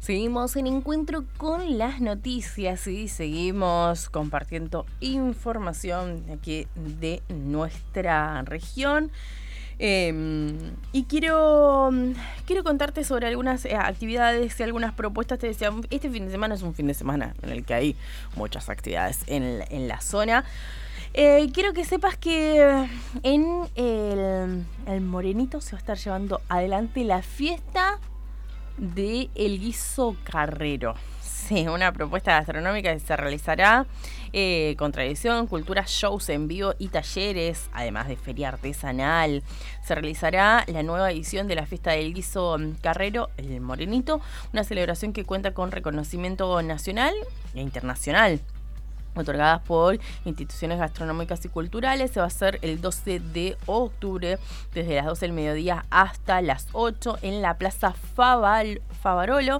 Seguimos en Encuentro con las Noticias y seguimos compartiendo información aquí de nuestra región. Y quiero contarte sobre algunas actividades y algunas propuestas. Te decía, este fin de semana es un fin de semana en el que hay muchas actividades en la zona. Quiero que sepas que en el Morenito se va a estar llevando adelante la fiesta de el guiso carrero. Sí, una propuesta gastronómica que se realizará con tradición, cultura, shows en vivo y talleres, además de feria artesanal. Se realizará la nueva edición de la fiesta del guiso carrero, el Morenito, una celebración que cuenta con reconocimiento nacional e internacional, otorgadas por instituciones gastronómicas y culturales. Se va a hacer el 12 de octubre, desde las 12 del mediodía hasta las 8, en la Plaza Favarolo,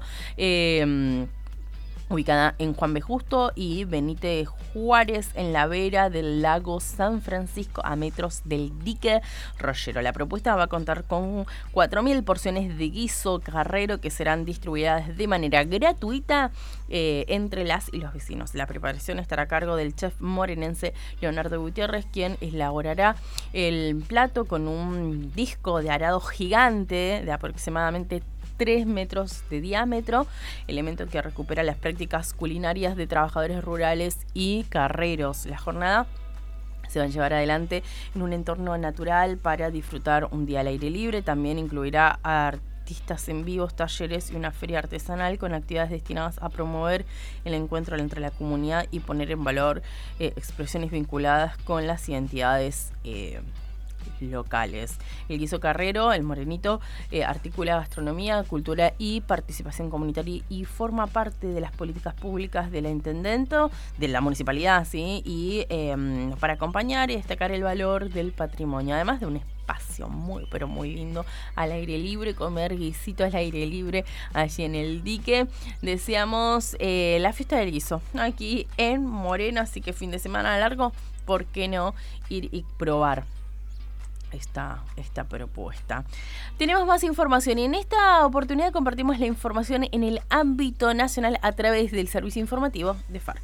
ubicada en Juan B. Justo y Benítez Juárez, en la vera del lago San Francisco, a metros del dique Rollero. La propuesta va a contar con 4.000 porciones de guiso carrero que serán distribuidas de manera gratuita entre las y los vecinos. La preparación estará a cargo del chef morenense Leonardo Gutiérrez, quien elaborará el plato con un disco de arado gigante de aproximadamente 3 metros de diámetro, elemento que recupera las prácticas culinarias de trabajadores rurales y carreros. La jornada se va a llevar adelante en un entorno natural para disfrutar un día al aire libre. También incluirá artistas en vivos, talleres y una feria artesanal con actividades destinadas a promover el encuentro entre la comunidad y poner en valor expresiones vinculadas con las identidades locales. El guiso carrero, el Morenito, articula gastronomía, cultura y participación comunitaria y forma parte de las políticas públicas de la intendento, de la municipalidad, ¿sí? Y para acompañar y destacar el valor del patrimonio, además de un espacio muy, pero muy lindo al aire libre, comer guisito al aire libre allí en el dique. Deseamos la fiesta del guiso aquí en Moreno, así que fin de semana largo, ¿por qué no ir y probar esta propuesta? Tenemos más información y en esta oportunidad compartimos la información en el ámbito nacional a través del servicio informativo de Farco.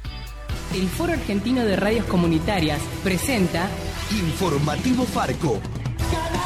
El Foro Argentino de Radios Comunitarias presenta Informativo Farco.